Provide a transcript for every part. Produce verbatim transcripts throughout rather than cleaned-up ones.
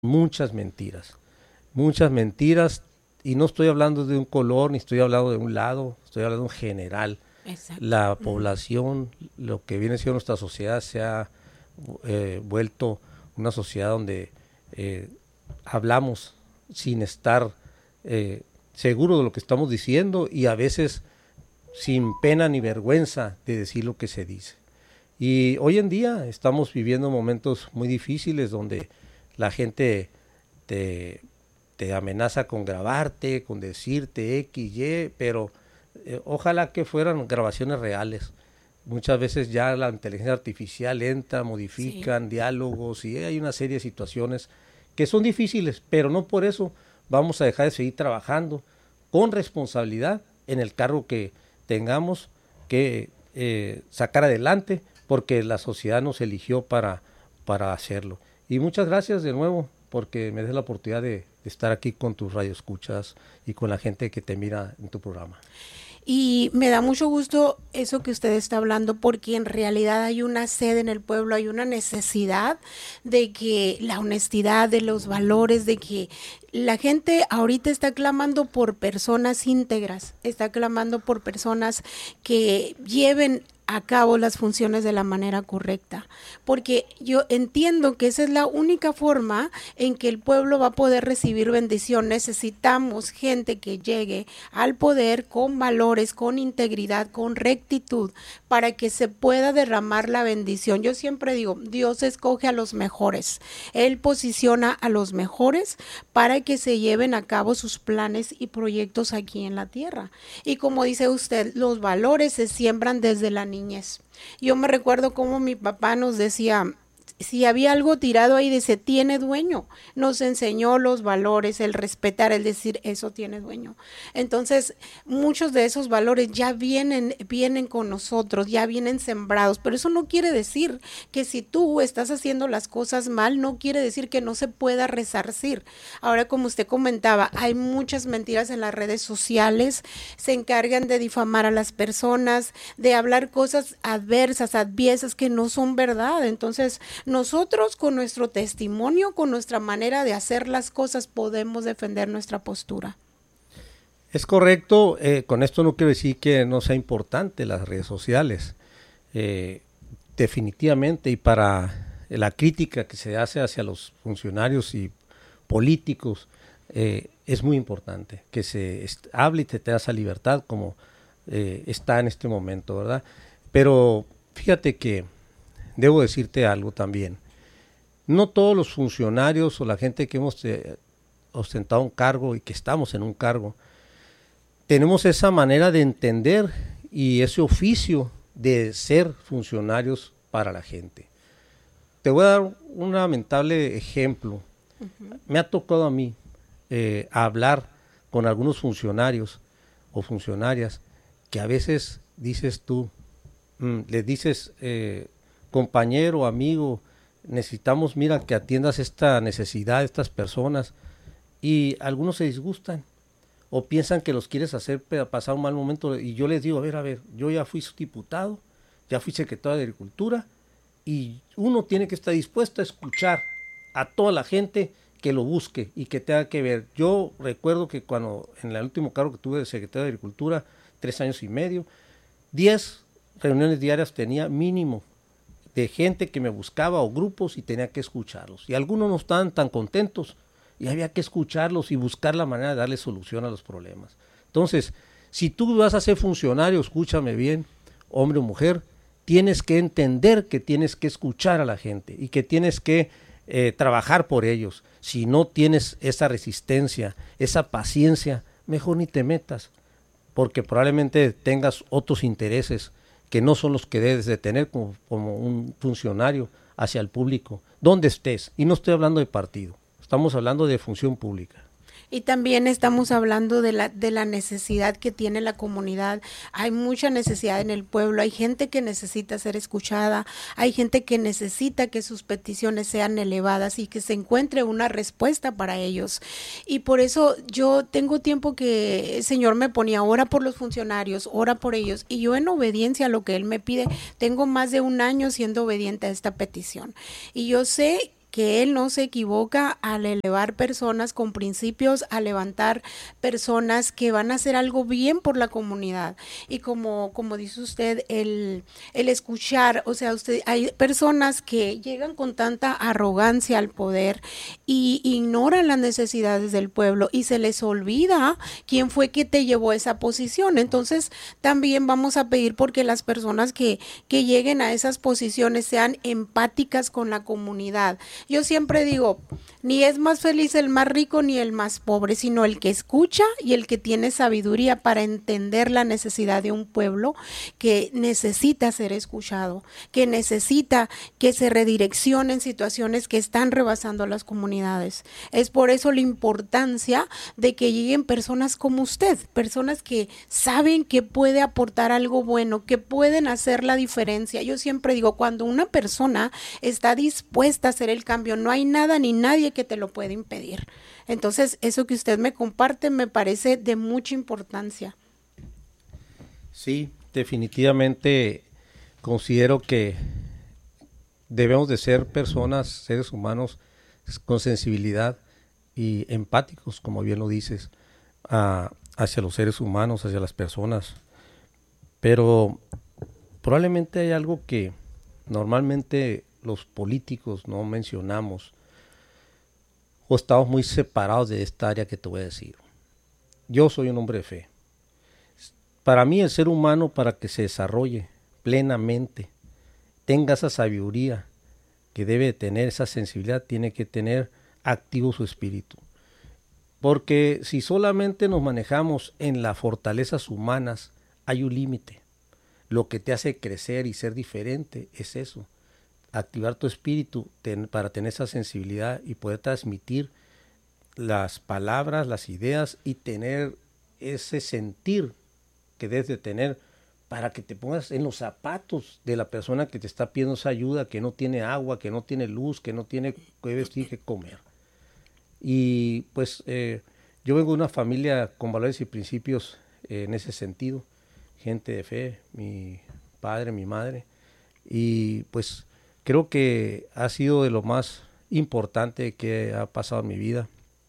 muchas mentiras, muchas mentiras, y no estoy hablando de un color, ni estoy hablando de un lado, estoy hablando en general. Exacto. La Ujú. población, lo que viene siendo nuestra sociedad, se ha eh, vuelto una sociedad donde eh, hablamos sin estar eh, seguros de lo que estamos diciendo y a veces sin pena ni vergüenza de decir lo que se dice. Y hoy en día estamos viviendo momentos muy difíciles donde la gente te, te amenaza con grabarte, con decirte X, Y, pero eh, ojalá que fueran grabaciones reales. Muchas veces ya la inteligencia artificial entra, Sí. modifican diálogos y hay una serie de situaciones que son difíciles, pero no por eso vamos a dejar de seguir trabajando con responsabilidad en el cargo que tengamos que eh, sacar adelante, porque la sociedad nos eligió para, para hacerlo. Y muchas gracias de nuevo, porque me des la oportunidad de, de estar aquí con tus radioescuchas y con la gente que te mira en tu programa. Y me da mucho gusto eso que usted está hablando porque en realidad hay una sed en el pueblo, hay una necesidad de que la honestidad, de los valores, de que la gente ahorita está clamando por personas íntegras, está clamando por personas que lleven a cabo las funciones de la manera correcta, porque yo entiendo que esa es la única forma en que el pueblo va a poder recibir bendición. Necesitamos gente que llegue al poder con valores, con integridad, con rectitud, para que se pueda derramar la bendición. Yo siempre digo, Dios escoge a los mejores, Él posiciona a los mejores para que se lleven a cabo sus planes y proyectos aquí en la tierra. Y como dice usted, los valores se siembran desde la niñez. Yo me recuerdo cómo mi papá nos decía, si había algo tirado ahí, dice, tiene dueño. Nos enseñó los valores, el respetar, el decir, eso tiene dueño. Entonces, muchos de esos valores ya vienen, vienen con nosotros, ya vienen sembrados, pero eso no quiere decir que si tú estás haciendo las cosas mal, no quiere decir que no se pueda resarcir. Ahora, como usted comentaba, hay muchas mentiras en las redes sociales, se encargan de difamar a las personas, de hablar cosas adversas, adviesas que no son verdad. Entonces, nosotros con nuestro testimonio, con nuestra manera de hacer las cosas, podemos defender nuestra postura. Es correcto, eh, con esto no quiero decir que no sea importante las redes sociales, eh, definitivamente, y para la crítica que se hace hacia los funcionarios y políticos, eh, es muy importante que se hable y te tenga esa libertad como eh, está en este momento, ¿verdad? Pero fíjate que debo decirte algo también. No todos los funcionarios o la gente que hemos eh, ostentado un cargo y que estamos en un cargo, tenemos esa manera de entender y ese oficio de ser funcionarios para la gente. Te voy a dar un lamentable ejemplo. Uh-huh. Me ha tocado a mí eh, hablar con algunos funcionarios o funcionarias que a veces dices tú, mmm, le dices, eh, compañero, amigo, necesitamos, mira, que atiendas esta necesidad de estas personas, y algunos se disgustan o piensan que los quieres hacer pasar un mal momento, y yo les digo, a ver, a ver, yo ya fui diputado, ya fui secretario de Agricultura, y uno tiene que estar dispuesto a escuchar a toda la gente que lo busque y que tenga que ver. Yo recuerdo que cuando en el último cargo que tuve de secretario de Agricultura, tres años y medio, diez reuniones diarias tenía mínimo de gente que me buscaba o grupos, y tenía que escucharlos. Y algunos no estaban tan contentos y había que escucharlos y buscar la manera de darle solución a los problemas. Entonces, si tú vas a ser funcionario, escúchame bien, hombre o mujer, tienes que entender que tienes que escuchar a la gente y que tienes que eh, trabajar por ellos. Si no tienes esa resistencia, esa paciencia, mejor ni te metas, porque probablemente tengas otros intereses que no son los que debes de tener como, como un funcionario hacia el público, donde estés. Y no estoy hablando de partido, estamos hablando de función pública. Y también estamos hablando de la, de la necesidad que tiene la comunidad. Hay mucha necesidad en el pueblo, hay gente que necesita ser escuchada, hay gente que necesita que sus peticiones sean elevadas y que se encuentre una respuesta para ellos. Y por eso yo tengo tiempo que el Señor me ponía, ora por los funcionarios, ora por ellos, y yo en obediencia a lo que Él me pide, tengo más de un año siendo obediente a esta petición. Y yo sé que Él no se equivoca al elevar personas con principios, a levantar personas que van a hacer algo bien por la comunidad. Y como, como dice usted, el, el escuchar, o sea, usted, hay personas que llegan con tanta arrogancia al poder y ignoran las necesidades del pueblo y se les olvida quién fue que te llevó a esa posición. Entonces, también vamos a pedir porque las personas que, que lleguen a esas posiciones sean empáticas con la comunidad. Yo siempre digo, ni es más feliz el más rico ni el más pobre, sino el que escucha y el que tiene sabiduría para entender la necesidad de un pueblo que necesita ser escuchado, que necesita que se redireccionen situaciones que están rebasando las comunidades. Es por eso la importancia de que lleguen personas como usted, personas que saben que puede aportar algo bueno, que pueden hacer la diferencia. Yo siempre digo, cuando una persona está dispuesta a hacer el cambio, no hay nada ni nadie que te lo pueda impedir. Entonces, eso que usted me comparte me parece de mucha importancia. Sí, definitivamente considero que debemos de ser personas, seres humanos con sensibilidad y empáticos, como bien lo dices, a, hacia los seres humanos, hacia las personas. Pero probablemente hay algo que normalmente los políticos no mencionamos o estamos muy separados de esta área que te voy a decir. Yo soy un hombre de fe. Para mí el ser humano, para que se desarrolle plenamente, tenga esa sabiduría que debe tener, esa sensibilidad, tiene que tener activo su espíritu. Porque si solamente nos manejamos en las fortalezas humanas, hay un límite. Lo que te hace crecer y ser diferente es eso, activar tu espíritu ten, para tener esa sensibilidad y poder transmitir las palabras, las ideas y tener ese sentir que debes de tener para que te pongas en los zapatos de la persona que te está pidiendo esa ayuda, que no tiene agua, que no tiene luz, que no tiene que vestir, que comer. Y pues eh, yo vengo de una familia con valores y principios eh, en ese sentido, gente de fe, mi padre, mi madre, y pues creo que ha sido de lo más importante que ha pasado en mi vida,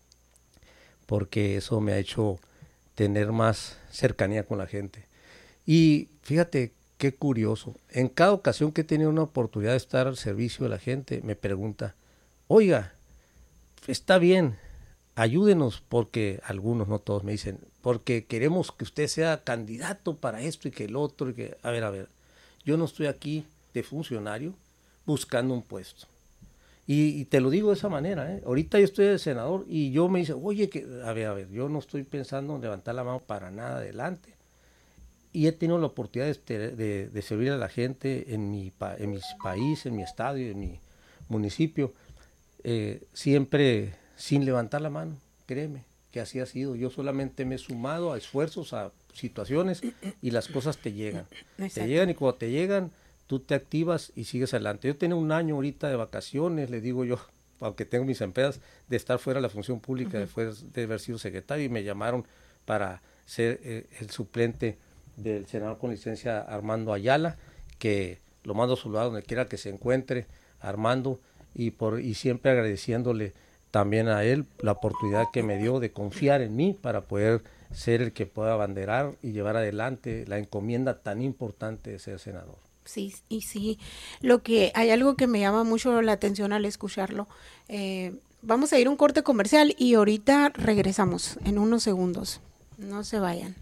porque eso me ha hecho tener más cercanía con la gente. Y fíjate qué curioso, en cada ocasión que he tenido una oportunidad de estar al servicio de la gente, me pregunta, oiga, está bien, ayúdenos, porque algunos, no todos, me dicen, porque queremos que usted sea candidato para esto y que el otro, y que, a ver, a ver, yo no estoy aquí de funcionario buscando un puesto. Y, y te lo digo de esa manera, ¿eh? Ahorita yo estoy de senador y yo me dice, oye, que, a ver, a ver, yo no estoy pensando en levantar la mano para nada adelante. Y he tenido la oportunidad de, de, de servir a la gente en mi, en mi país, en mi estado y en mi municipio, eh, siempre sin levantar la mano, créeme, que así ha sido. Yo solamente me he sumado a esfuerzos, a situaciones y las cosas te llegan. Exacto. Te llegan y cuando te llegan, tú te activas y sigues adelante. Yo tenía un año ahorita de vacaciones, le digo yo, aunque tengo mis empresas, de estar fuera de la función pública, uh-huh. después de haber sido secretario, y me llamaron para ser eh, el suplente del senador con licencia Armando Ayala, que lo mando a su lado donde quiera que se encuentre, Armando, y, por, y siempre agradeciéndole también a él la oportunidad que me dio de confiar en mí para poder ser el que pueda abanderar y llevar adelante la encomienda tan importante de ser senador. Sí, y sí, lo que hay algo que me llama mucho la atención al escucharlo. Eh, vamos a ir a un corte comercial y ahorita regresamos en unos segundos. No se vayan.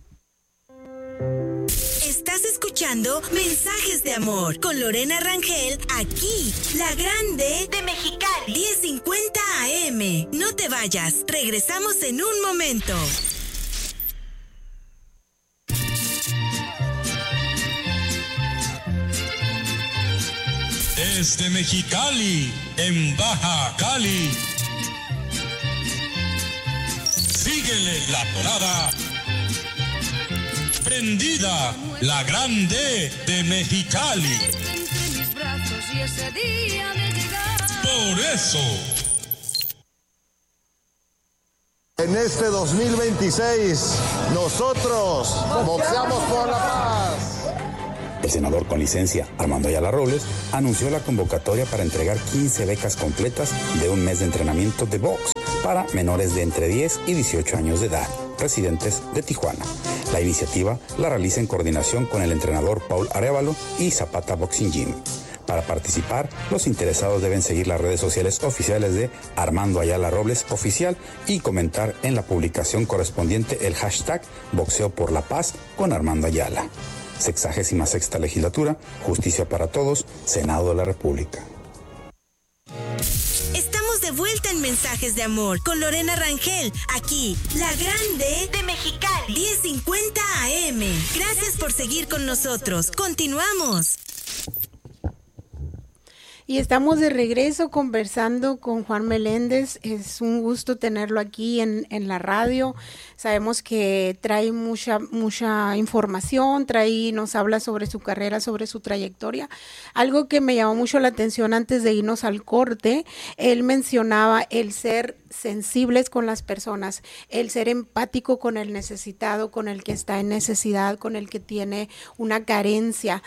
Estás escuchando Mensajes de Amor con Lorena Rangel, aquí, la grande de Mexicali, diez cincuenta A M. No te vayas, regresamos en un momento. Desde Mexicali, en Baja Cali. Síguele la tonada. Prendida, la grande de Mexicali. Por eso. En este dos mil veintiséis, nosotros boxeamos por la paz. El senador con licencia, Armando Ayala Robles, anunció la convocatoria para entregar quince becas completas de un mes de entrenamiento de box para menores de entre diez y dieciocho años de edad, residentes de Tijuana. La iniciativa la realiza en coordinación con el entrenador Paul Arévalo y Zapata Boxing Gym. Para participar, los interesados deben seguir las redes sociales oficiales de Armando Ayala Robles Oficial y comentar en la publicación correspondiente el hashtag Boxeo por la Paz con Armando Ayala. Sexagésima sexta legislatura, Justicia para Todos, Senado de la República. Estamos de vuelta en Mensajes de Amor con Lorena Rangel, aquí, la grande de Mexicali, diez cincuenta A M. Gracias por seguir con nosotros. Continuamos. Y estamos de regreso conversando con Juan Meléndez. Es un gusto tenerlo aquí en, en la radio. Sabemos que trae mucha, mucha información, trae, nos habla sobre su carrera, sobre su trayectoria. Algo que me llamó mucho la atención antes de irnos al corte, él mencionaba el ser sensibles con las personas, el ser empático con el necesitado, con el que está en necesidad, con el que tiene una carencia.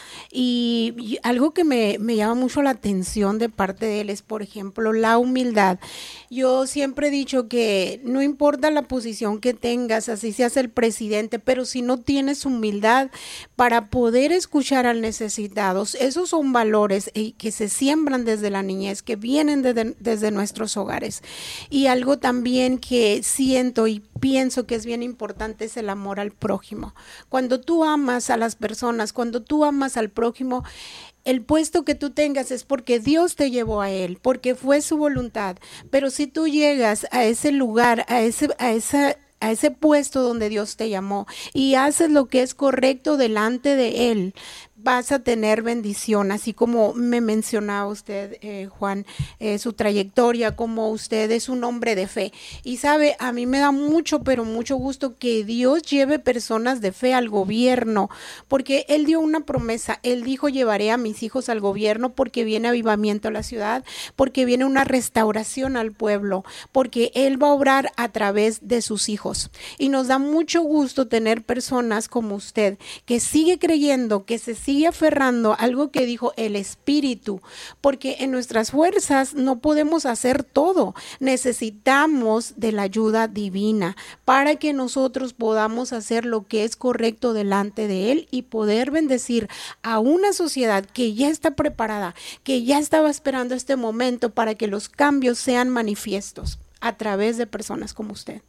Y, y algo que me, me llama mucho la atención de parte de él es, por ejemplo, la humildad. Yo siempre he dicho que no importa la posición que tengas, así seas el presidente, pero si no tienes humildad para poder escuchar al necesitado, esos son valores que se siembran desde la niñez, que vienen desde, desde nuestros hogares. Y algo también que siento y pienso que es bien importante es el amor al prójimo. Cuando tú amas a las personas, cuando tú amas al prójimo, el puesto que tú tengas es porque Dios te llevó a él, porque fue su voluntad. Pero si tú llegas a ese lugar, a ese, a esa a ese puesto donde Dios te llamó y haces lo que es correcto delante de él, vas a tener bendición, así como me mencionaba usted, eh, Juan, eh, su trayectoria, como usted es un hombre de fe. Y sabe, a mí me da mucho, pero mucho gusto que Dios lleve personas de fe al gobierno, porque Él dio una promesa. Él dijo, llevaré a mis hijos al gobierno porque viene avivamiento a la ciudad, porque viene una restauración al pueblo, porque Él va a obrar a través de sus hijos. Y nos da mucho gusto tener personas como usted, que sigue creyendo, que se sigue aferrando a algo que dijo el Espíritu, porque en nuestras fuerzas no podemos hacer todo. Necesitamos de la ayuda divina para que nosotros podamos hacer lo que es correcto delante de Él y poder bendecir a una sociedad que ya está preparada, que ya estaba esperando este momento para que los cambios sean manifiestos a través de personas como usted.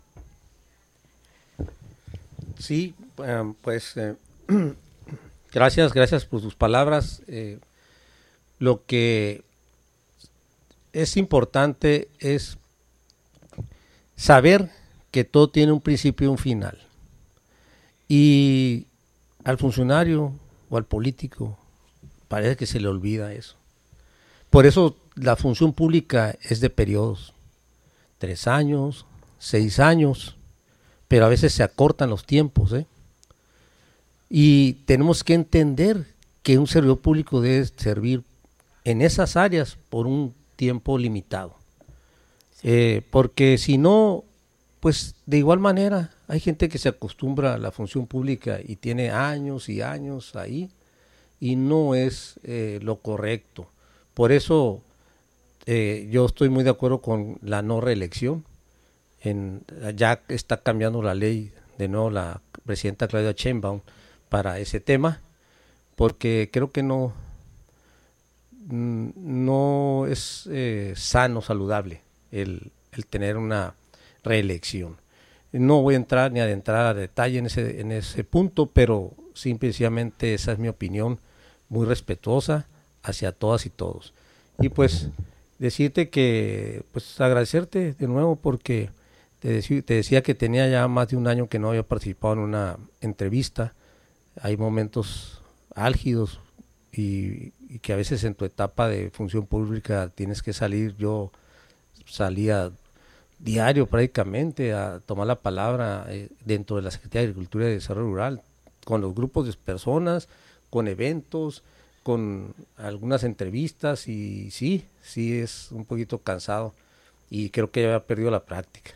Sí, um, pues eh, gracias, gracias por tus palabras. Eh, lo que es importante es saber que todo tiene un principio y un final. Y al funcionario o al político parece que se le olvida eso. Por eso la función pública es de periodos, tres años, seis años, pero a veces se acortan los tiempos, ¿eh? Y tenemos que entender que un servidor público debe servir en esas áreas por un tiempo limitado. Sí. Eh, porque si no, pues de igual manera, hay gente que se acostumbra a la función pública y tiene años y años ahí, y no es eh, lo correcto. Por eso eh, yo estoy muy de acuerdo con la no reelección. En, ya está cambiando la ley de nuevo la presidenta Claudia Sheinbaum para ese tema, porque creo que no, no es eh, sano, saludable el, el tener una reelección. No voy a entrar ni a adentrar a detalle en ese, en ese punto, pero simplemente esa es mi opinión, muy respetuosa hacia todas y todos. Y pues decirte que, pues agradecerte de nuevo porque te, decí, te decía que tenía ya más de un año que no había participado en una entrevista. Hay momentos álgidos y, y que a veces en tu etapa de función pública tienes que salir. Yo salía diario prácticamente a tomar la palabra eh, dentro de la Secretaría de Agricultura y Desarrollo Rural, con los grupos de personas, con eventos, con algunas entrevistas, y sí, sí es un poquito cansado y creo que ya había perdido la práctica.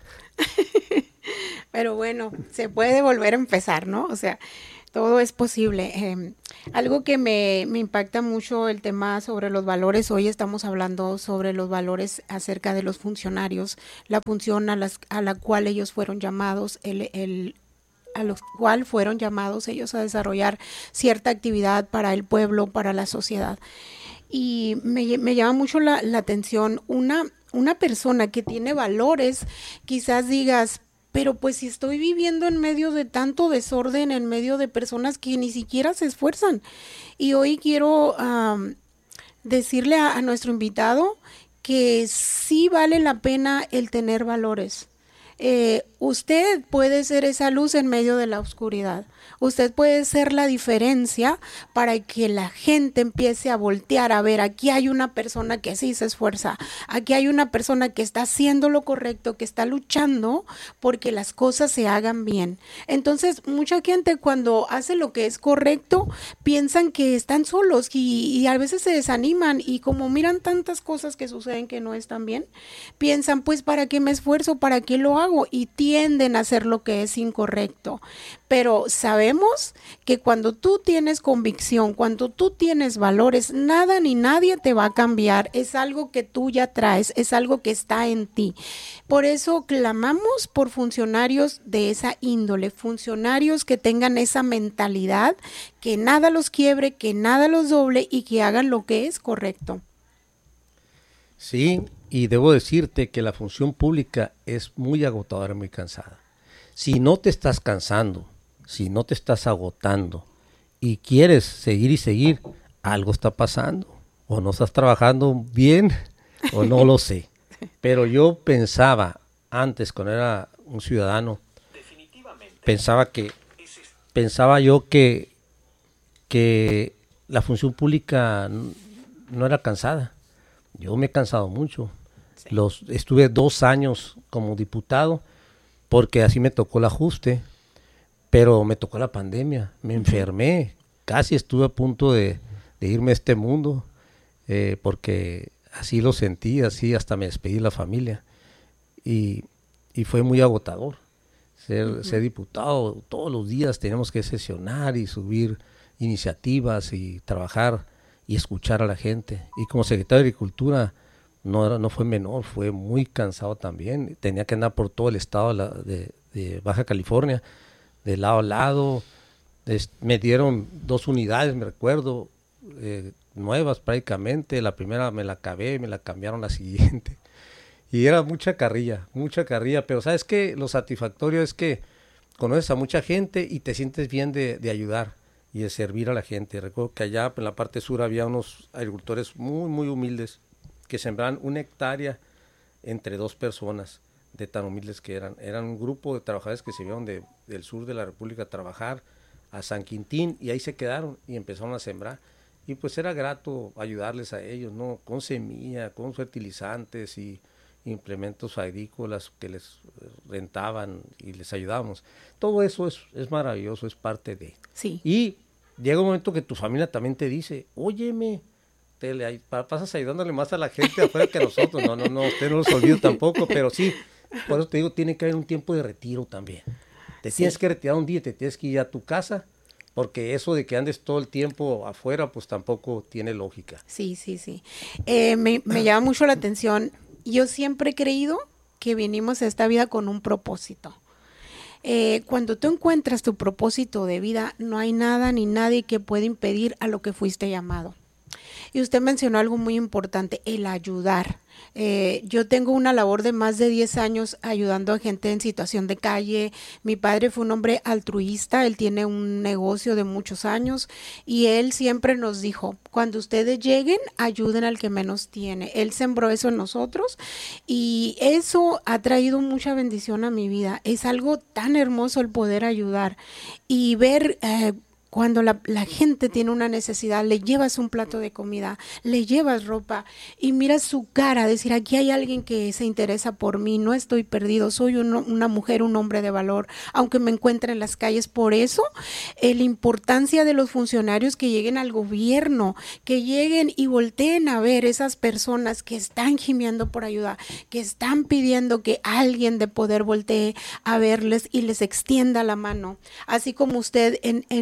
Pero bueno, se puede volver a empezar, ¿no? O sea, todo es posible. Eh, Algo que me, me impacta mucho el tema sobre los valores. Hoy estamos hablando sobre los valores acerca de los funcionarios, la función a, las, a la cual ellos fueron llamados, el, el, a los cual fueron llamados ellos a desarrollar cierta actividad para el pueblo, para la sociedad. Y me, me llama mucho la, la atención una, una persona que tiene valores, quizás digas, pero pues si estoy viviendo en medio de tanto desorden, en medio de personas que ni siquiera se esfuerzan. Y hoy quiero um, decirle a, a nuestro invitado que sí vale la pena el tener valores. Eh, usted puede ser esa luz en medio de la oscuridad. Usted puede ser la diferencia para que la gente empiece a voltear a ver, aquí hay una persona que sí se esfuerza, aquí hay una persona que está haciendo lo correcto, que está luchando porque las cosas se hagan bien. Entonces, mucha gente cuando hace lo que es correcto, piensan que están solos y, y a veces se desaniman y como miran tantas cosas que suceden que no están bien, piensan, pues, ¿para qué me esfuerzo? ¿Para qué lo hago? Y tienden a hacer lo que es incorrecto. Pero sabemos que cuando tú tienes convicción, cuando tú tienes valores, nada ni nadie te va a cambiar. Es algo que tú ya traes, es algo que está en ti. Por eso clamamos por funcionarios de esa índole, funcionarios que tengan esa mentalidad, que nada los quiebre, que nada los doble y que hagan lo que es correcto. Sí, y debo decirte que la función pública es muy agotadora, muy cansada. Si no te estás cansando, si no te estás agotando y quieres seguir y seguir, algo está pasando. O no estás trabajando bien o no lo sé. Pero yo pensaba antes, cuando era un ciudadano, pensaba que pensaba yo que, que la función pública no era cansada. Yo me he cansado mucho. Sí. Los, estuve dos años como diputado porque así me tocó el ajuste. Pero me tocó la pandemia, me enfermé, casi estuve a punto de, de irme a este mundo, eh, porque así lo sentí, así hasta me despedí de la familia. Y, y fue muy agotador ser, uh-huh. ser diputado. Todos los días teníamos que sesionar y subir iniciativas y trabajar y escuchar a la gente. Y como secretario de Agricultura no, era, no fue menor, fue muy cansado también. Tenía que andar por todo el estado de, la, de, de Baja California, de lado a lado. Es, me dieron dos unidades, me recuerdo, eh, nuevas prácticamente. La primera me la acabé, me la cambiaron la siguiente. Y era mucha carrilla, mucha carrilla. Pero ¿sabes qué? Lo satisfactorio es que conoces a mucha gente y te sientes bien de, de ayudar y de servir a la gente. Recuerdo que allá en la parte sur había unos agricultores muy, muy humildes que sembraban una hectárea entre dos personas, de tan humildes que eran. Eran un grupo de trabajadores que se vieron de, del sur de la República a trabajar a San Quintín y ahí se quedaron y empezaron a sembrar. Y pues era grato ayudarles a ellos, ¿no? Con semilla, con fertilizantes y implementos agrícolas que les rentaban y les ayudábamos. Todo eso es, es maravilloso, es parte de... Sí. Y llega un momento que tu familia también te dice, óyeme, te le, pasas ayudándole más a la gente afuera que a nosotros. No, no, no, usted no los olvida tampoco, pero sí, por eso te digo, tiene que haber un tiempo de retiro también. Te sí. tienes que retirar un día, te tienes que ir a tu casa, porque eso de que andes todo el tiempo afuera, pues tampoco tiene lógica. Sí, sí, sí. Eh, me, me llama mucho la atención. Yo siempre he creído que vinimos a esta vida con un propósito. Eh, cuando tú encuentras tu propósito de vida, no hay nada ni nadie que pueda impedir a lo que fuiste llamado. Y usted mencionó algo muy importante, el ayudar. Eh, yo tengo una labor de más de diez años ayudando a gente en situación de calle. Mi padre fue un hombre altruista, él tiene un negocio de muchos años y él siempre nos dijo, cuando ustedes lleguen, ayuden al que menos tiene. Él sembró eso en nosotros y eso ha traído mucha bendición a mi vida. Es algo tan hermoso el poder ayudar y ver... Eh, Cuando la, la gente tiene una necesidad, le llevas un plato de comida, le llevas ropa y miras su cara, decir, aquí hay alguien que se interesa por mí, no estoy perdido, soy un, una mujer, un hombre de valor, aunque me encuentre en las calles. Por eso, eh, la importancia de los funcionarios que lleguen al gobierno, que lleguen y volteen a ver esas personas que están gimiendo por ayuda, que están pidiendo que alguien de poder voltee a verles y les extienda la mano. Así como usted en, en el tiempo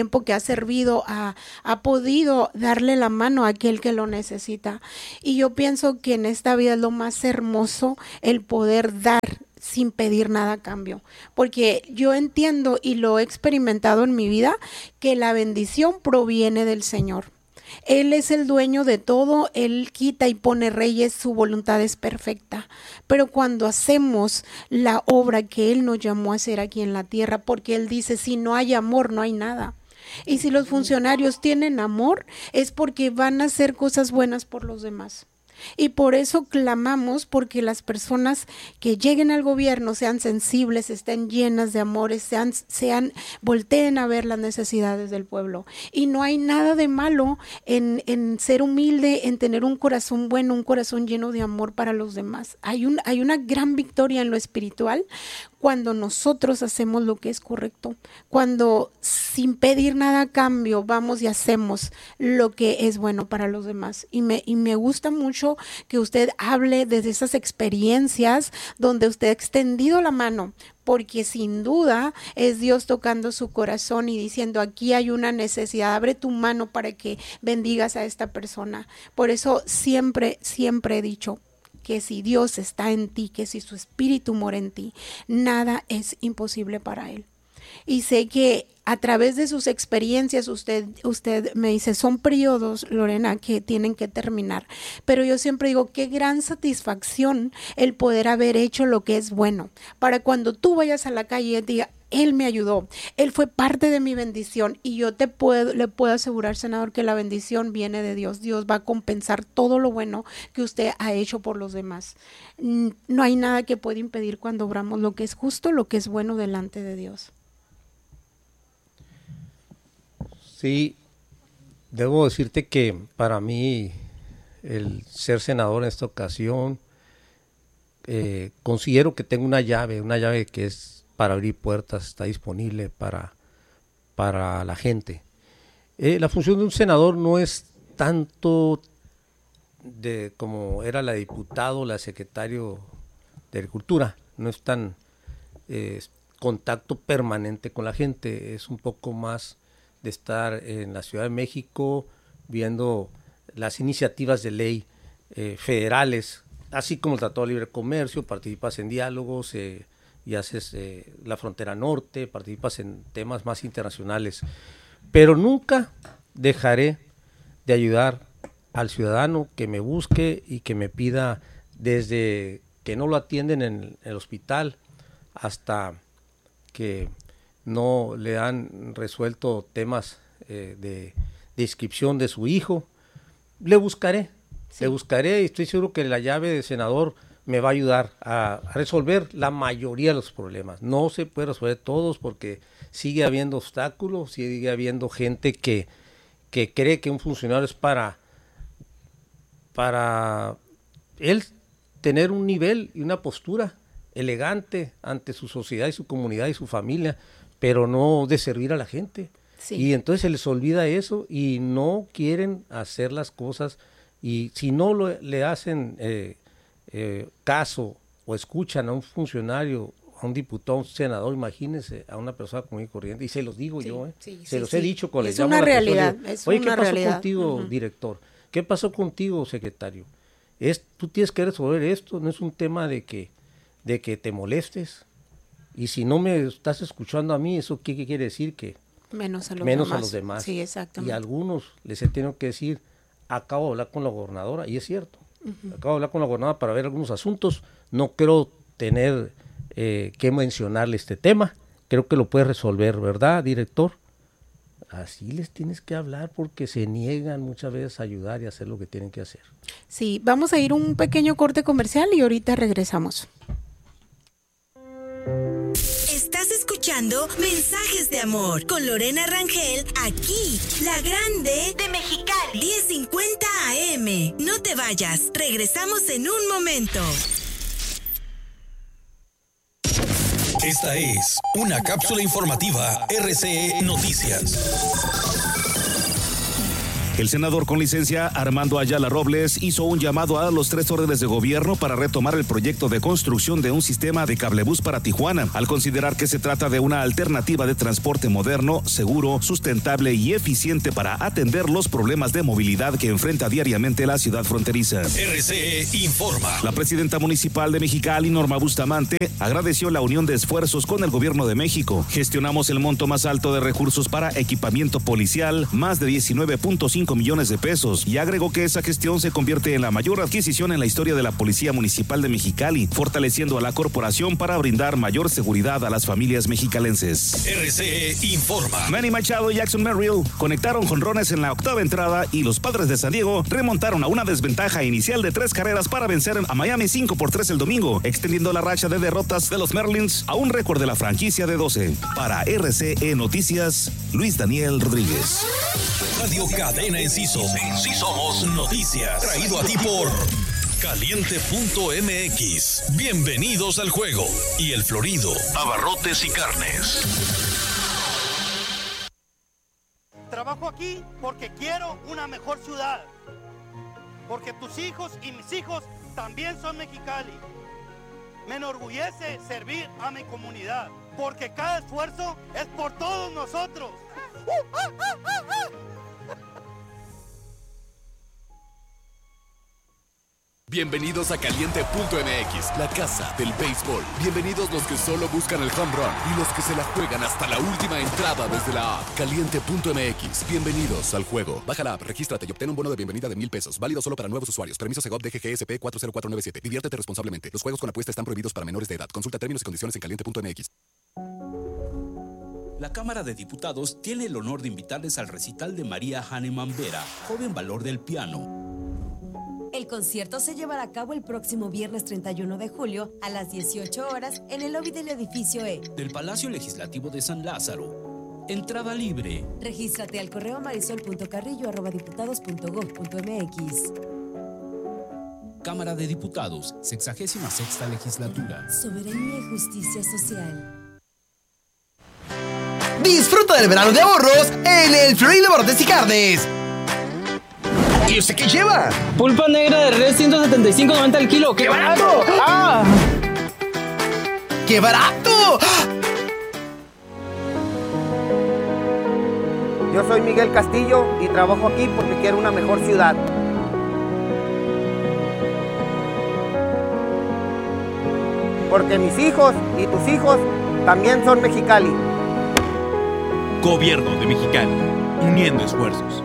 tiempo que ha servido ha, ha podido darle la mano a aquel que lo necesita. Y yo pienso que en esta vida es lo más hermoso el poder dar sin pedir nada a cambio, porque yo entiendo y lo he experimentado en mi vida que la bendición proviene del Señor. Él es el dueño de todo, Él quita y pone reyes, su voluntad es perfecta. Pero cuando hacemos la obra que Él nos llamó a hacer aquí en la tierra, porque Él dice, si no hay amor, no hay nada. Y si los funcionarios tienen amor, es porque van a hacer cosas buenas por los demás. Y por eso clamamos porque las personas que lleguen al gobierno sean sensibles, estén llenas de amores, sean, sean, volteen a ver las necesidades del pueblo. Y no hay nada de malo en, en ser humilde, en tener un corazón bueno, un corazón lleno de amor para los demás. Hay, un, hay una gran victoria en lo espiritual cuando nosotros hacemos lo que es correcto, cuando sin pedir nada a cambio vamos y hacemos lo que es bueno para los demás. Y me, y me gusta mucho que usted hable de esas experiencias donde usted ha extendido la mano, porque sin duda es Dios tocando su corazón y diciendo, aquí hay una necesidad, abre tu mano para que bendigas a esta persona. Por eso siempre, siempre he dicho que si Dios está en ti, que si su espíritu mora en ti, nada es imposible para Él. Y sé que a través de sus experiencias, usted, usted me dice, son periodos, Lorena, que tienen que terminar. Pero yo siempre digo, qué gran satisfacción el poder haber hecho lo que es bueno. Para cuando tú vayas a la calle y diga, Él me ayudó, Él fue parte de mi bendición. Y yo te puedo, le puedo asegurar, senador, que la bendición viene de Dios. Dios va a compensar todo lo bueno que usted ha hecho por los demás. No hay nada que pueda impedir cuando obramos lo que es justo, lo que es bueno delante de Dios. Sí, debo decirte que para mí el ser senador en esta ocasión, eh, considero que tengo una llave, una llave que es para abrir puertas, está disponible para, para la gente. Eh, la función de un senador no es tanto de como era la diputado, la secretario de Agricultura, no es tan eh, contacto permanente con la gente, es un poco más de estar en la Ciudad de México viendo las iniciativas de ley eh, federales, así como el Tratado de Libre Comercio, participas en diálogos eh, y haces eh, la frontera norte, participas en temas más internacionales, pero nunca dejaré de ayudar al ciudadano que me busque y que me pida, desde que no lo atienden en el hospital hasta que no le han resuelto temas eh, de, de inscripción de su hijo. Le buscaré, sí. le buscaré y estoy seguro que la llave de senador me va a ayudar a, a resolver la mayoría de los problemas. No se puede resolver todos porque sigue habiendo obstáculos, sigue habiendo gente que, que cree que un funcionario es para, para él tener un nivel y una postura elegante ante su sociedad y su comunidad y su familia, pero no de servir a la gente. Sí. Y entonces se les olvida eso y no quieren hacer las cosas, y si no lo, le hacen eh, eh, caso o escuchan a un funcionario, a un diputado, a un senador, imagínense a una persona común y corriente, y se los digo sí, yo, eh, sí, se sí, los sí. he dicho cuando les llamo a la realidad, es Oye, una ¿qué pasó realidad? contigo, uh-huh. director? ¿Qué pasó contigo, secretario? Es, tú tienes que resolver esto, no es un tema de que, de que te molestes. Y si no me estás escuchando a mí, ¿eso qué, qué quiere decir? Que menos a los menos demás. A los demás. Sí, exactamente. Y a algunos les he tenido que decir, acabo de hablar con la gobernadora, y es cierto, uh-huh. acabo de hablar con la gobernadora para ver algunos asuntos, no creo tener eh, que mencionarle este tema, creo que lo puede resolver, ¿verdad, director? Así les tienes que hablar porque se niegan muchas veces a ayudar y a hacer lo que tienen que hacer. Sí, vamos a ir un pequeño corte comercial y ahorita regresamos. Estás escuchando Mensajes de Amor con Lorena Rangel, aquí, la grande de Mexicali, diez cincuenta A M. No te vayas, regresamos en un momento. Esta es una cápsula informativa R C E Noticias. El senador con licencia Armando Ayala Robles hizo un llamado a los tres órdenes de gobierno para retomar el proyecto de construcción de un sistema de cablebús para Tijuana, al considerar que se trata de una alternativa de transporte moderno, seguro, sustentable y eficiente para atender los problemas de movilidad que enfrenta diariamente la ciudad fronteriza. R C E informa. La presidenta municipal de Mexicali, Norma Bustamante, agradeció la unión de esfuerzos con el gobierno de México. Gestionamos el monto más alto de recursos para equipamiento policial, más de diecinueve punto cinco millones de pesos, y agregó que esa gestión se convierte en la mayor adquisición en la historia de la Policía Municipal de Mexicali, fortaleciendo a la corporación para brindar mayor seguridad a las familias mexicalenses. R C E informa. Manny Machado y Jackson Merrill conectaron jonrones en la octava entrada y los Padres de San Diego remontaron a una desventaja inicial de tres carreras para vencer a Miami cinco por tres el domingo, extendiendo la racha de derrotas de los Marlins a un récord de la franquicia de doce. Para R C E Noticias, Luis Daniel Rodríguez. Radio Cadena Enciso. Sí somos noticias. Traído a ti por Caliente punto M X. Bienvenidos al juego. Y El Florido, abarrotes y carnes. Trabajo aquí porque quiero una mejor ciudad. Porque tus hijos y mis hijos también son Mexicali. Me enorgullece servir a mi comunidad. Porque cada esfuerzo es por todos nosotros. Bienvenidos a Caliente punto M X, la casa del béisbol. Bienvenidos los que solo buscan el home run y los que se la juegan hasta la última entrada desde la app. Caliente punto M X, bienvenidos al juego. Baja la app, regístrate y obtén un bono de bienvenida de mil pesos. Válido solo para nuevos usuarios. Permiso Segov D G G S P cuatro cero cuatro nueve siete. Diviértete responsablemente. Los juegos con apuesta están prohibidos para menores de edad. Consulta términos y condiciones en Caliente punto M X. La Cámara de Diputados tiene el honor de invitarles al recital de María Hahnemann Vera, joven valor del piano. El concierto se llevará a cabo el próximo viernes treinta y uno de julio a las dieciocho horas en el lobby del edificio E del Palacio Legislativo de San Lázaro. Entrada libre. Regístrate al correo marisol punto carrillo arroba diputados punto gob punto m x. Cámara de Diputados, sexagésima sexta legislatura. Soberanía y justicia social. Disfruta del verano de ahorros en el Florido de Abarrotes y Carnes. ¿Y usted qué lleva? Pulpa negra de res ciento setenta y cinco noventa al kilo. ¡Qué barato! ¡Ah! ¡Qué barato! Yo soy Miguel Castillo y trabajo aquí porque quiero una mejor ciudad. Porque mis hijos y tus hijos también son Mexicali. Gobierno de Mexicali, uniendo esfuerzos.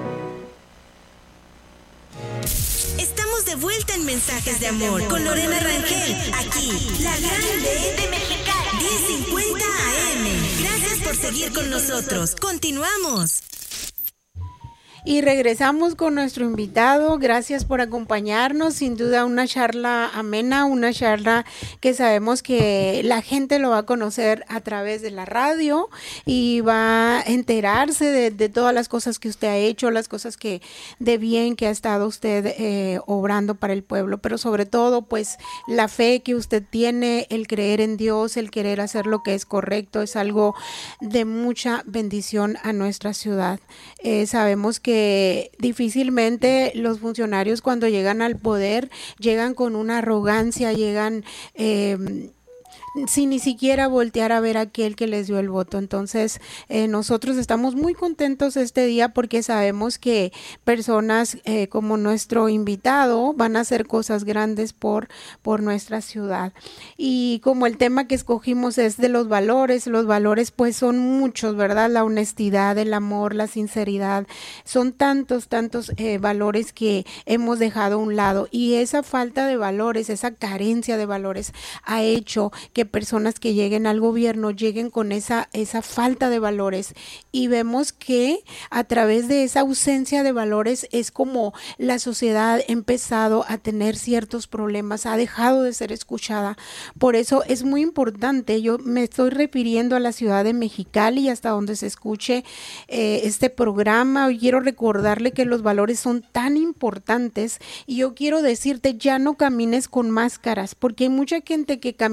Estamos de vuelta en Mensajes de Amor con Lorena Rangel, aquí, la grande de Mexicali, diez cincuenta A M. Gracias por seguir con nosotros. Continuamos. Y regresamos con nuestro invitado. Gracias por acompañarnos. Sin duda una charla amena, una charla que sabemos que la gente lo va a conocer a través de la radio y va a enterarse de, de todas las cosas que usted ha hecho, las cosas que de bien que ha estado usted eh, obrando para el pueblo, pero sobre todo pues la fe que usted tiene, el creer en Dios, el querer hacer lo que es correcto, es algo de mucha bendición a nuestra ciudad. Eh, sabemos que que difícilmente los funcionarios cuando llegan al poder llegan con una arrogancia, llegan eh, sin ni siquiera voltear a ver a aquel que les dio el voto. Entonces eh, nosotros estamos muy contentos este día porque sabemos que personas eh, como nuestro invitado van a hacer cosas grandes por, por nuestra ciudad. Y como el tema que escogimos es de los valores, los valores pues son muchos, ¿verdad? La honestidad, el amor, la sinceridad, son tantos, tantos eh, valores que hemos dejado a un lado, y esa falta de valores, esa carencia de valores ha hecho que personas que lleguen al gobierno lleguen con esa, esa falta de valores, y vemos que a través de esa ausencia de valores es como la sociedad ha empezado a tener ciertos problemas, ha dejado de ser escuchada. Por eso es muy importante, yo me estoy refiriendo a la ciudad de Mexicali, hasta donde se escuche eh, este programa. Quiero recordarle que los valores son tan importantes, y yo quiero decirte, ya no camines con máscaras, porque hay mucha gente que camina con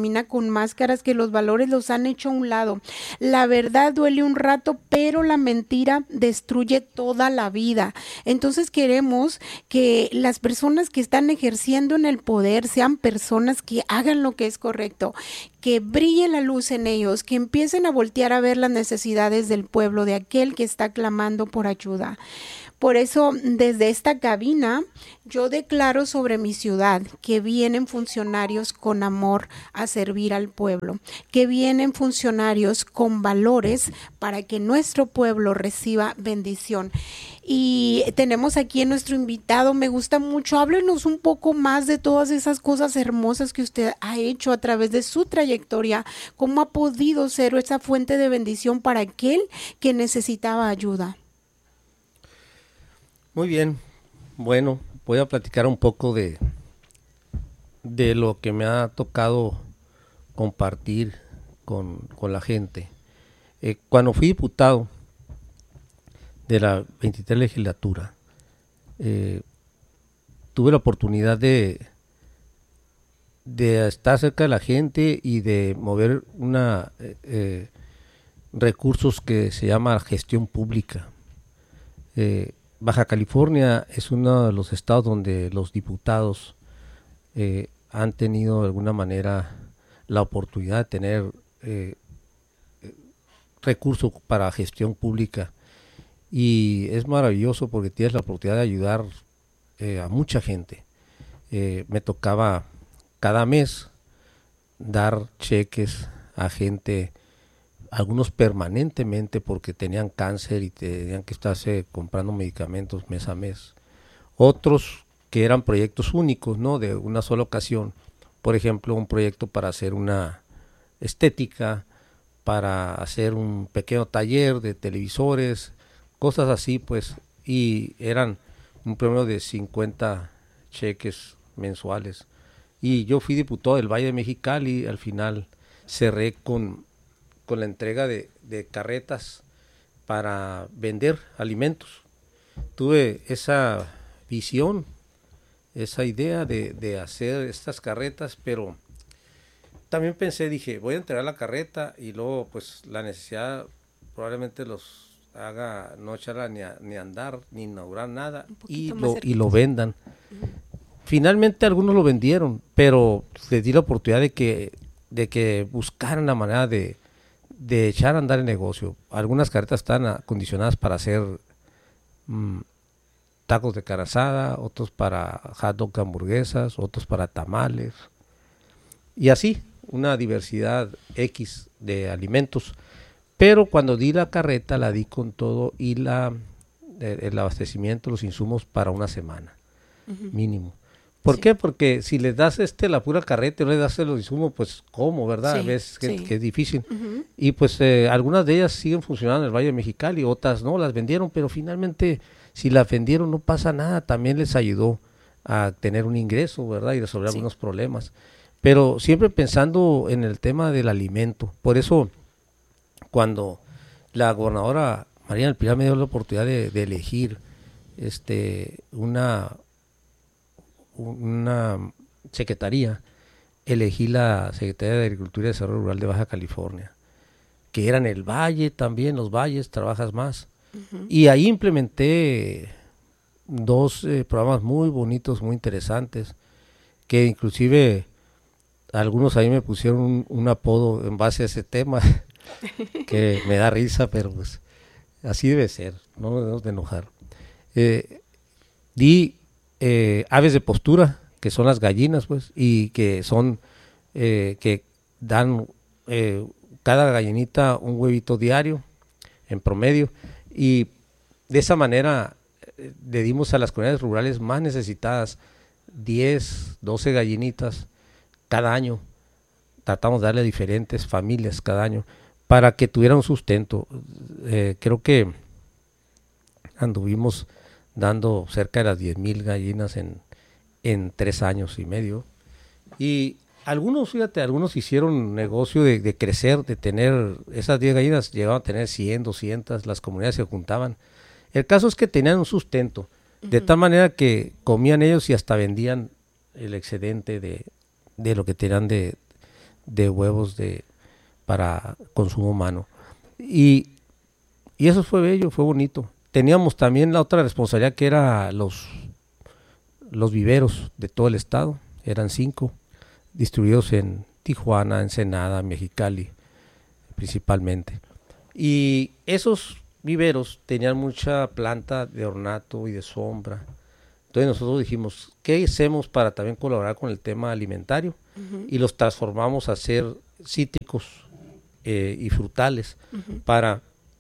con máscaras, que los valores los han hecho a un lado. La verdad duele un rato, pero la mentira destruye toda la vida. Entonces queremos que las personas que están ejerciendo en el poder sean personas que hagan lo que es correcto, que brille la luz en ellos, que empiecen a voltear a ver las necesidades del pueblo, de aquel que está clamando por ayuda. Por eso, desde esta cabina, yo declaro sobre mi ciudad que vienen funcionarios con amor a servir al pueblo, que vienen funcionarios con valores para que nuestro pueblo reciba bendición. Y tenemos aquí a nuestro invitado, me gusta mucho, háblenos un poco más de todas esas cosas hermosas que usted ha hecho a través de su trayectoria, cómo ha podido ser esa fuente de bendición para aquel que necesitaba ayuda. Muy bien, bueno, voy a platicar un poco de, de lo que me ha tocado compartir con, con la gente. Eh, cuando fui diputado de la veintitrés legislatura, eh, tuve la oportunidad de, de estar cerca de la gente y de mover una eh, eh, recursos que se llama gestión pública. Eh, Baja California es uno de los estados donde los diputados eh, han tenido de alguna manera la oportunidad de tener eh, recursos para gestión pública, y es maravilloso porque tienes la oportunidad de ayudar eh, a mucha gente. Eh, me tocaba cada mes dar cheques a gente, algunos permanentemente porque tenían cáncer y tenían que estarse comprando medicamentos mes a mes. Otros que eran proyectos únicos, ¿no? De una sola ocasión. Por ejemplo, un proyecto para hacer una estética, para hacer un pequeño taller de televisores, cosas así, pues. Y eran un promedio de cincuenta cheques mensuales. Y yo fui diputado del Valle de Mexicali, al final cerré con con la entrega de, de carretas para vender alimentos. Tuve esa visión, esa idea de, de hacer estas carretas, pero también pensé, dije, voy a entregar la carreta y luego pues la necesidad probablemente los haga no echarla ni a, ni a andar, ni inaugurar nada y lo, y lo vendan. Uh-huh. Finalmente algunos lo vendieron, pero les di la oportunidad de que, de que buscaran la manera de de echar a andar el negocio. Algunas carretas están acondicionadas para hacer mmm, tacos de carne asada, otros para hot dog, hamburguesas, otros para tamales, y así una diversidad X de alimentos. Pero cuando di la carreta la di con todo y la el abastecimiento, los insumos para una semana, uh-huh. mínimo. ¿Por sí. qué? Porque si les das este la pura carreta y no le das los insumos, pues ¿cómo, verdad? Sí, Ves que, sí. que es difícil. Uh-huh. Y pues eh, algunas de ellas siguen funcionando en el Valle de Mexicali, otras no, las vendieron, pero finalmente si las vendieron no pasa nada, también les ayudó a tener un ingreso, ¿verdad? Y resolver sí. algunos problemas. Pero siempre pensando en el tema del alimento. Por eso, cuando la gobernadora Marina del Pilar me dio la oportunidad de, de elegir este una... una secretaría, elegí la Secretaría de Agricultura y Desarrollo Rural de Baja California, que era en el Valle también, los valles, trabajas más. Uh-huh. Y ahí implementé dos eh, programas muy bonitos, muy interesantes, que inclusive algunos ahí me pusieron un, un apodo en base a ese tema, que me da risa, pero pues así debe ser, no nos debemos de enojar. Eh, di Eh, aves de postura, que son las gallinas, pues, y que son, eh, que dan eh, cada gallinita un huevito diario, en promedio, y de esa manera eh, le dimos a las comunidades rurales más necesitadas diez, doce gallinitas cada año. Tratamos de darle a diferentes familias cada año, para que tuvieran un sustento. Eh, creo que anduvimos dando cerca de las diez mil gallinas en, en tres años y medio. Y algunos, fíjate, algunos hicieron negocio de, de crecer, de tener esas diez gallinas, llegaban a tener cien, doscientas, las comunidades se juntaban. El caso es que tenían un sustento, uh-huh. de tal manera que comían ellos y hasta vendían el excedente de, de lo que tenían de, de huevos de para consumo humano. Y, y eso fue bello, fue bonito. Teníamos también la otra responsabilidad que era los, los viveros de todo el estado, eran cinco, distribuidos en Tijuana, Ensenada, Mexicali, principalmente. Y esos viveros tenían mucha planta de ornato y de sombra. Entonces nosotros dijimos, ¿qué hacemos para también colaborar con el tema alimentario? Uh-huh. Y los transformamos a ser cítricos eh, y frutales. Uh-huh. Para,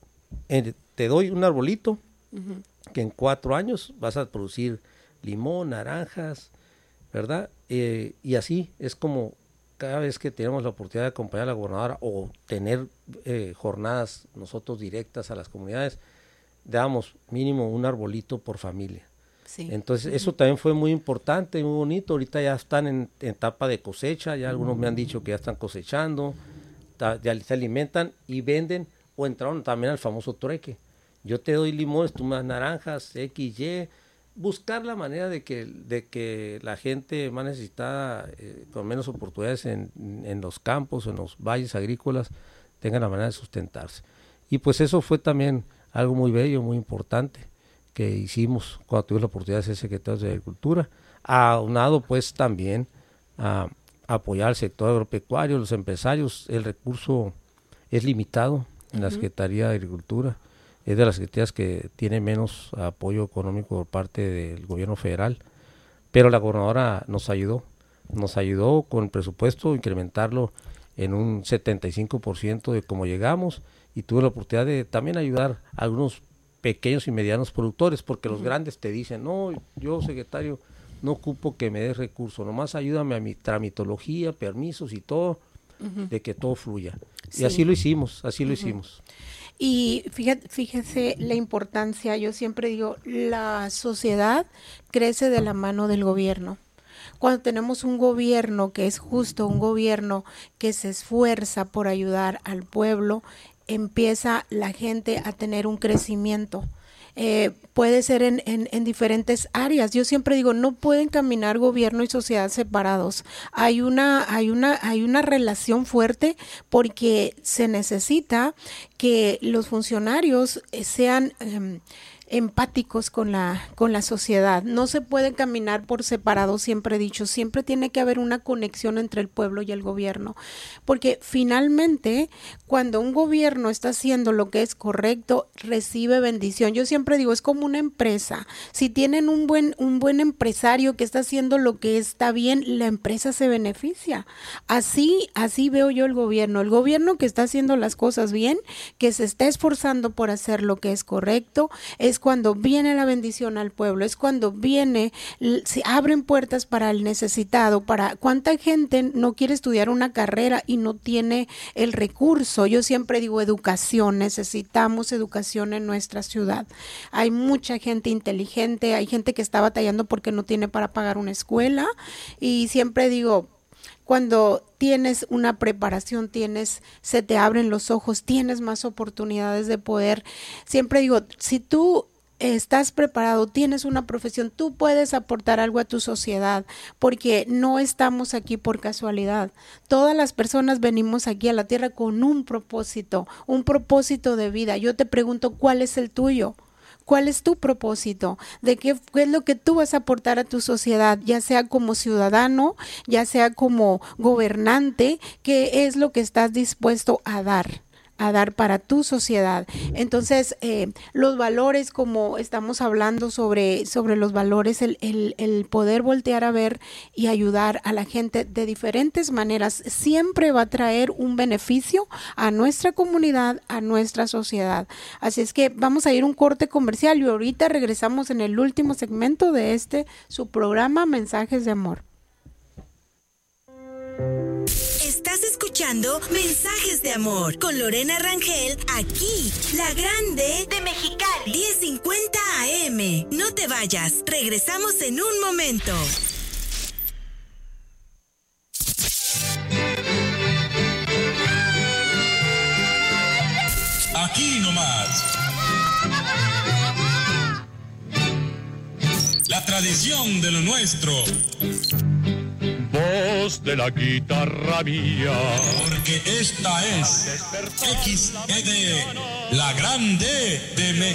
eh, te doy un arbolito, uh-huh, que en cuatro años vas a producir limón, naranjas, ¿verdad? Eh, y así es como cada vez que tenemos la oportunidad de acompañar a la gobernadora o tener eh, jornadas nosotros directas a las comunidades, damos mínimo un arbolito por familia. Sí. Entonces uh-huh, eso también fue muy importante, muy bonito. Ahorita ya están en, en etapa de cosecha, ya algunos uh-huh me han dicho que ya están cosechando, ta, ya se alimentan y venden, o entraron también al famoso trueque. Yo te doy limones, tú me das naranjas, X, Y. Buscar la manera de que, de que la gente más necesitada, eh, con menos oportunidades en, en los campos, en los valles agrícolas, tengan la manera de sustentarse. Y pues eso fue también algo muy bello, muy importante, que hicimos cuando tuvimos la oportunidad de ser secretarios de Agricultura, aunado pues también a, a apoyar al sector agropecuario, los empresarios. El recurso es limitado en uh-huh la Secretaría de Agricultura, es de las secretarías que tiene menos apoyo económico por parte del gobierno federal, pero la gobernadora nos ayudó, nos ayudó con el presupuesto, incrementarlo en un setenta y cinco por ciento de cómo llegamos, y tuve la oportunidad de también ayudar a algunos pequeños y medianos productores, porque los uh-huh grandes te dicen, no, yo secretario no ocupo que me des recursos, nomás ayúdame a mi tramitología, permisos y todo, uh-huh, de que todo fluya. Sí. Y así lo hicimos, así uh-huh lo hicimos. Y fíjate, fíjese la importancia, yo siempre digo, la sociedad crece de la mano del gobierno. Cuando tenemos un gobierno que es justo, un gobierno que se esfuerza por ayudar al pueblo, empieza la gente a tener un crecimiento. Eh, puede ser en, en, en diferentes áreas. Yo siempre digo, no pueden caminar gobierno y sociedad separados. Hay una, hay una, hay una relación fuerte, porque se necesita que los funcionarios sean eh, empáticos con la, con la sociedad. No se puede caminar por separado, siempre he dicho, siempre tiene que haber una conexión entre el pueblo y el gobierno, porque finalmente cuando un gobierno está haciendo lo que es correcto, recibe bendición. Yo siempre digo, es como una empresa. Si tienen un buen, un buen empresario que está haciendo lo que está bien, la empresa se beneficia. Así, así veo yo el gobierno. El gobierno que está haciendo las cosas bien, que se está esforzando por hacer lo que es correcto, es cuando viene la bendición al pueblo, es cuando viene, se abren puertas para el necesitado. Para cuánta gente no quiere estudiar una carrera y no tiene el recurso. Yo siempre digo educación, necesitamos educación en nuestra ciudad. Hay mucha gente inteligente, hay gente que está batallando porque no tiene para pagar una escuela, y siempre digo, cuando tienes una preparación, tienes, se te abren los ojos, tienes más oportunidades de poder. Siempre digo, si tú estás preparado, tienes una profesión, tú puedes aportar algo a tu sociedad, porque no estamos aquí por casualidad. Todas las personas venimos aquí a la tierra con un propósito, un propósito de vida. Yo te pregunto, ¿cuál es el tuyo? ¿Cuál es tu propósito? ¿De qué, qué es lo que tú vas a aportar a tu sociedad? Ya sea como ciudadano, ya sea como gobernante, ¿qué es lo que estás dispuesto a dar? a dar para tu sociedad? Entonces, eh, los valores, como estamos hablando sobre, sobre los valores, el, el, el poder voltear a ver y ayudar a la gente de diferentes maneras, siempre va a traer un beneficio a nuestra comunidad, a nuestra sociedad. Así es que vamos a ir a un corte comercial y ahorita regresamos en el último segmento de este, su programa Mensajes de Amor. Estás escuchando Mensajes de Amor con Lorena Rangel, aquí, la grande de Mexicali, diez cincuenta A M. No te vayas, regresamos en un momento. Aquí nomás. La tradición de lo nuestro. Voz voz de la guitarra mía. Porque esta es X E D, la grande de México.